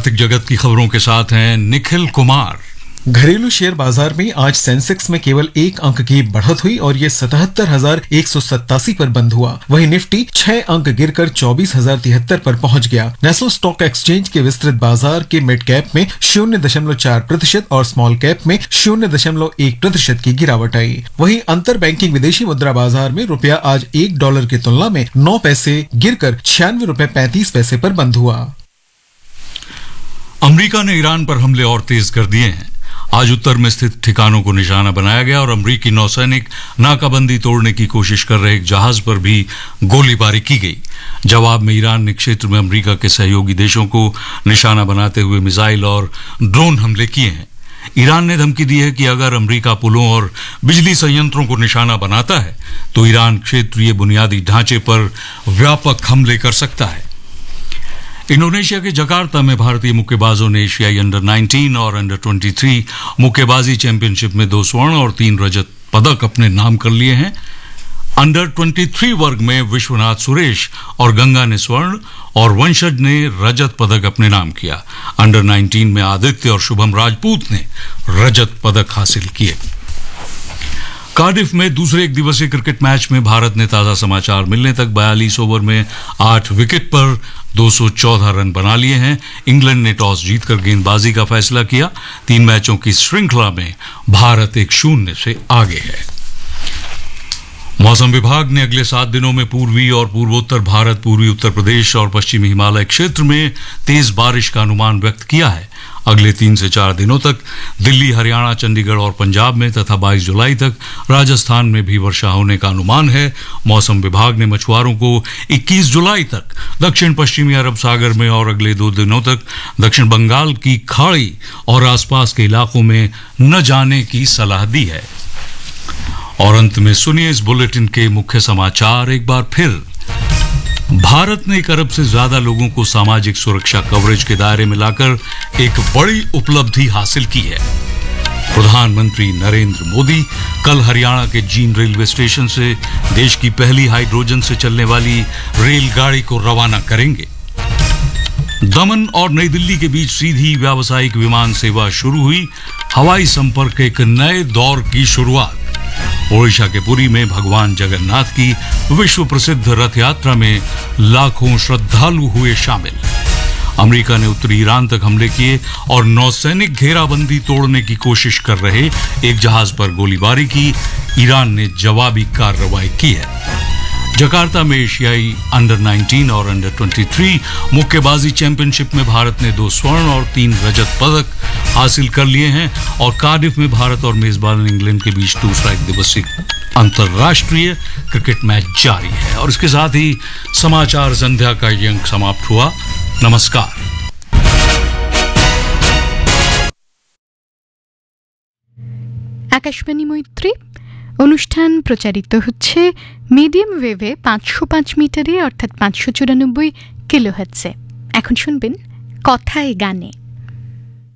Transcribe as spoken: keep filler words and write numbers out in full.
आर्थिक जगत की खबरों के साथ हैं निखिल कुमार। घरेलू शेयर बाजार में आज सेंसेक्स में केवल एक अंक की बढ़त हुई और ये सतहत्तर हजार एक सौ सत्तासी पर बंद हुआ। वहीं निफ्टी छह अंक गिरकर चौबीस हजार तिहत्तर पर पहुंच गया। नेशनल स्टॉक एक्सचेंज के विस्तृत बाजार के मिड कैप में शून्य दशमलव चार प्रतिशत और स्मॉल कैप में शून्य दशमलव एक प्रतिशत की गिरावट आई। वहीं अंतर बैंकिंग विदेशी मुद्रा बाजार में रुपया आज एक डॉलर की तुलना में नौ पैसे गिरकर छियानवे रुपए पैंतीस पैसे पर बंद हुआ। अमेरिका ने ईरान पर हमले और तेज कर दिए हैं। आज उत्तर में स्थित ठिकानों को निशाना बनाया गया और अमरीकी नौसैनिक नाकाबंदी तोड़ने की कोशिश कर रहे एक जहाज पर भी गोलीबारी की गई। जवाब में ईरान ने क्षेत्र में अमरीका के सहयोगी देशों को निशाना बनाते हुए मिसाइल और ड्रोन हमले किए हैं। ईरान ने धमकी दी है कि अगर अमरीका पुलों और बिजली संयंत्रों को निशाना बनाता है तो ईरान क्षेत्रीय बुनियादी ढांचे पर व्यापक हमले कर सकता है। इंडोनेशिया के जकार्ता में भारतीय मुक्केबाजों ने एशियाई अंडर नाइनटीन और अंडर ट्वेंटी थ्री मुक्केबाजी चैंपियनशिप में दो स्वर्ण और तीन रजत पदक अपने नाम कर लिए हैं। अंडर ट्वेंटी थ्री वर्ग में विश्वनाथ सुरेश और गंगा ने स्वर्ण और वंशज ने रजत पदक अपने नाम किया। अंडर नाइनटीन में आदित्य और शुभम राजपूत ने रजत पदक हासिल किए। कार्डिफ में दूसरे एक दिवसीय क्रिकेट मैच में भारत ने ताजा समाचार मिलने तक बयालीस ओवर में आठ विकेट पर दो सौ चौदह रन बना लिए हैं। इंग्लैंड ने टॉस जीतकर गेंदबाजी का फैसला किया। तीन मैचों की श्रृंखला में भारत एक शून्य से आगे है। मौसम विभाग ने अगले सात दिनों में पूर्वी और पूर्वोत्तर भारत, पूर्वी उत्तर प्रदेश और पश्चिमी हिमालय क्षेत्र में तेज बारिश का अनुमान व्यक्त किया है। अगले तीन से चार दिनों तक दिल्ली, हरियाणा, चंडीगढ़ और पंजाब में तथा बाईस जुलाई तक राजस्थान में भी वर्षा होने का अनुमान है। मौसम विभाग ने मछुआरों को इक्कीस जुलाई तक दक्षिण पश्चिमी अरब सागर में और अगले दो दिनों तक दक्षिण बंगाल की खाड़ी और आसपास के इलाकों में न जाने की सलाह दी है। और अंत में सुनिए इस बुलेटिन के मुख्य समाचार एक बार फिर। भारत ने एक अरब से ज्यादा लोगों को सामाजिक सुरक्षा कवरेज के दायरे में लाकर एक बड़ी उपलब्धि हासिल की है। प्रधानमंत्री नरेंद्र मोदी कल हरियाणा के जींद रेलवे स्टेशन से देश की पहली हाइड्रोजन से चलने वाली रेलगाड़ी को रवाना करेंगे। दमन और नई दिल्ली के बीच सीधी व्यावसायिक विमान सेवा शुरू हुई। हवाई संपर्क एक नए दौर की शुरुआत। ओडिशा के पुरी में भगवान जगन्नाथ की विश्व प्रसिद्ध रथ यात्रा में लाखों श्रद्धालु हुए शामिल। अमेरिका ने उत्तरी ईरान तक हमले किए और नौसैनिक घेराबंदी तोड़ने की कोशिश कर रहे एक जहाज पर गोलीबारी की। ईरान ने जवाबी कार्रवाई की है। जकार्ता में एशियाई अंडर नाइनटीन और अंडर ट्वेंटी थ्री मुक्केबाजी चैंपियनशिप में भारत ने दो स्वर्ण और तीन रजत पदक हासिल कर लिए हैं। और कार्डिफ में भारत और मेजबान इंग्लैंड के बीच दूसरा एक दिवसीय अंतर्राष्ट्रीय क्रिकेट मैच जारी है। और इसके साथ ही समाचार संध्या का ये अंक समाप्त हुआ। नमस्कार। आकाशवाणी मैत्री অনুষ্ঠান প্রচারিত হচ্ছে মিডিয়াম ওয়েভে পাঁচশো পাঁচ মিটারে অর্থাৎ পাঁচশো চুরানব্বই কিলোহার্টজে। এখন শুনবেন কথায় গানে।